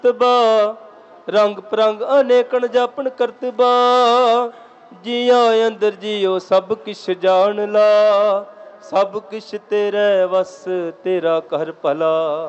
ਤਬਾ ਰੰਗ ਪ੍ਰੰਗ ਅਨੇਕਣ ਜਾਪਣ ਕਰਤਬਾ ਜੀਆਂ ਅੰਦਰ ਜੀਓ ਸਭ ਕਿਛ ਜਾਣ ਲਾ ਸਭ ਕਿਛ ਤੇਰੇ ਵਸ ਤੇਰਾ ਕਰ ਭਲਾ।